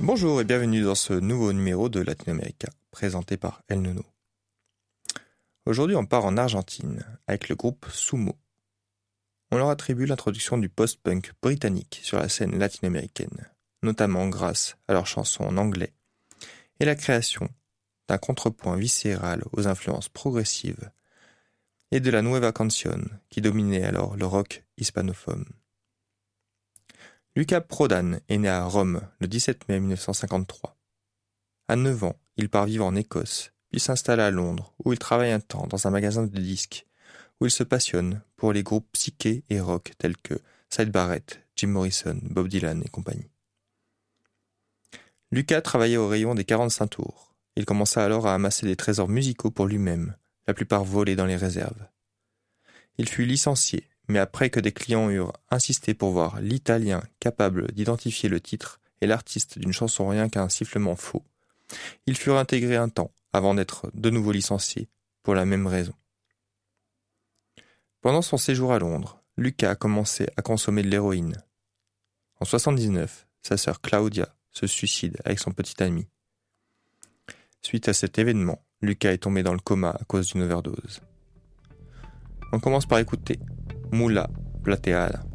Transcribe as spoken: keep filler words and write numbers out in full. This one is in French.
Bonjour et bienvenue dans ce nouveau numéro de Latinoamérica, présenté par El Nono. Aujourd'hui, on part en Argentine avec le groupe Sumo. On leur attribue l'introduction du post-punk britannique sur la scène latino-américaine, notamment grâce à leurs chansons en anglais et la création d'un contrepoint viscéral aux influences progressives et de la nueva canción qui dominait alors le rock hispanophone. Luca Prodan est né à Rome le dix-sept mai mille neuf cent cinquante-trois. À neuf ans, il part vivre en Écosse, puis s'installe à Londres, où il travaille un temps dans un magasin de disques, où il se passionne pour les groupes psyché et rock tels que Syd Barrett, Jim Morrison, Bob Dylan et compagnie. Luca travaillait au rayon des quarante-cinq tours. Il commença alors à amasser des trésors musicaux pour lui-même, la plupart volés dans les réserves. Il fut licencié, mais après que des clients eurent insisté pour voir l'italien capable d'identifier le titre et l'artiste d'une chanson rien qu'à un sifflement faux, il fut réintégré un temps avant d'être de nouveau licencié pour la même raison. Pendant son séjour à Londres, Luca a commencé à consommer de l'héroïne. En soixante-dix-neuf, sa sœur Claudia se suicide avec son petit ami. Suite à cet événement, Luca est tombé dans le coma à cause d'une overdose. On commence par écouter Mula Plateada.